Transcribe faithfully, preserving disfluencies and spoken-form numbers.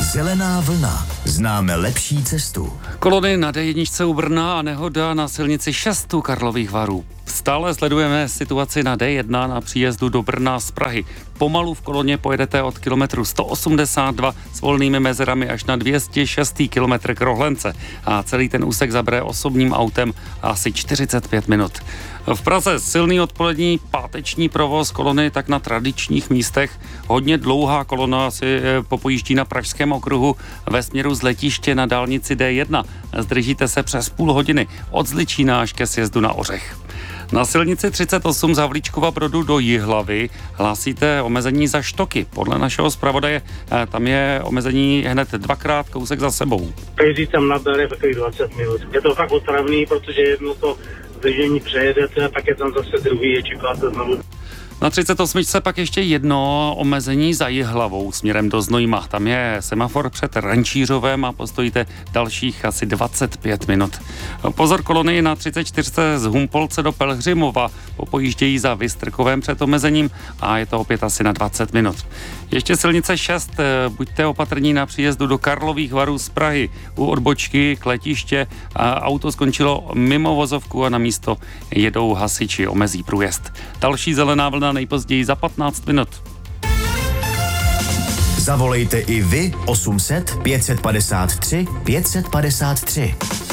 Zelená vlna. Známe lepší cestu. Kolony na D jedna u Brna a nehoda na silnici šest u Karlových Varů. Stále sledujeme situaci na D jedna na příjezdu do Brna z Prahy. Pomalu v koloně pojedete od kilometru sto osmdesát dva s volnými mezerami až na dvě stě šest kilometr k Rohlence a celý ten úsek zabere osobním autem asi čtyřicet pět minut. V Praze silný odpolední páteční provoz kolony tak na tradičních místech. Hodně dlouhá kolona si popojíždí na Pražském okruhu ve směru z letiště na dálnici D jedna. Zdržíte se přes půl hodiny od Zličína až ke sjezdu na Ořech. Na silnici třicet osm z Havlíčkova Brodu do Jihlavy hlásíte omezení za Štoky. Podle našeho zpravodaje tam je omezení hned dvakrát kousek za sebou. Každý tam nabere takových dvacet minut. Je to fakt otravný, protože jedno to zdržení přejedete, tak je tam zase druhý, je čekáte znovu. Na třicet osm pak ještě jedno omezení za Jihlavou směrem do Znojma. Tam je semafor před Rančířovem a postojíte dalších asi dvacet pět minut. Pozor, kolony na třicet čtyři z Humpolce do Pelhřimova popojíždějí za Vystrkovem před omezením a je to opět asi na dvacet minut. Ještě silnice šest, buďte opatrní na příjezdu do Karlových Varů z Prahy. U odbočky k letiště a auto skončilo mimo vozovku a na místo jedou hasiči, omezí průjezd. Další zelená vlna nejpozději za patnáct minut. Zavolejte i vy osm set pět set padesát tři pět set padesát tři.